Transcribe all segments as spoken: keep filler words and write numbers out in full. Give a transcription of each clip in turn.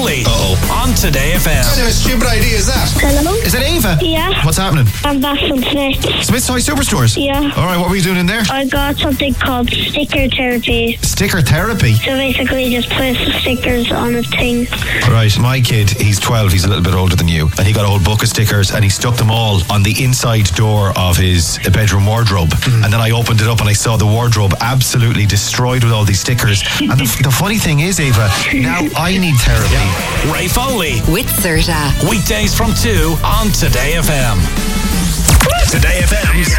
Foley. Uh-oh. On Today F M. What kind of a stupid idea is that? Hello? Is it Ava? Yeah. What's happening? I'm back from Smith's. Smith's Toy Superstores? Yeah. Alright, what were you doing in there? I got something called sticker therapy. Sticker therapy? So basically just put stickers on a thing. Right, my kid, he's twelve, he's a little bit older than you, and he got a whole book of stickers and he stuck them all on the inside door of his bedroom wardrobe. Mm. And then I opened it up and I saw the wardrobe absolutely destroyed with all these stickers. And the, the funny thing is, Ava, now I need therapy. Yeah. Ray Foley. With Serta. Weekdays from two on Today F M. Today F M's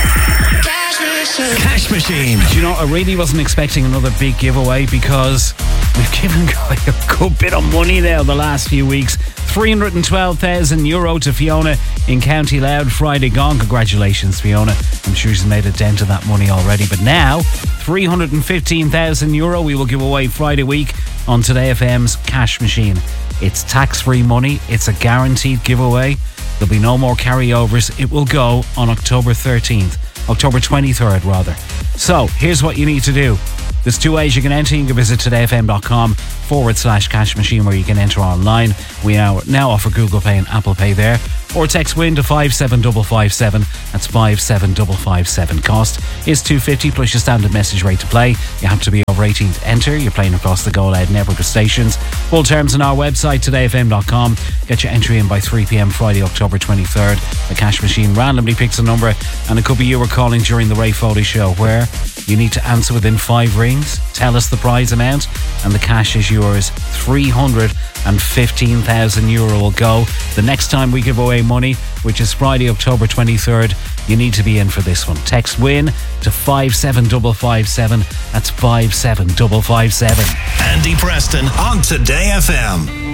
Cash Machine. Cash Machine. Do you know, I really wasn't expecting another big giveaway because we've given a good bit of money now the last few weeks. three hundred twelve thousand euro to Fiona in County Loud. Friday gone. Congratulations, Fiona. I'm sure she's made a dent of that money already. But now, three hundred fifteen thousand euro we will give away Friday week on Today F M's Cash Machine. It's tax-free money. It's a guaranteed giveaway. There'll be no more carryovers. It will go on October thirteenth. October twenty-third, rather. So, here's what you need to do. There's two ways you can enter. You can visit todayfm.com forward slash cash machine where you can enter online. We now, now offer Google Pay and Apple Pay there. Or text WIN to five seven five five seven. That's five seven five five seven. Cost is two hundred fifty plus your standard message rate to play. You have to be over eighteen to enter. You're playing across the Go Loud network of stations. Full terms on our website, today f m dot com. Get your entry in by three p.m. Friday, October twenty-third. The Cash Machine randomly picks a number, and it could be you were calling during the Ray Foley show, where you need to answer within five rings, tell us the prize amount, and the cash is yours. three hundred fifteen thousand euro will go. The next time we give away money, which is Friday, October twenty-third, you need to be in for this one. Text WIN to five seven five five seven. That's five seven five five seven. Andy Preston on Today F M.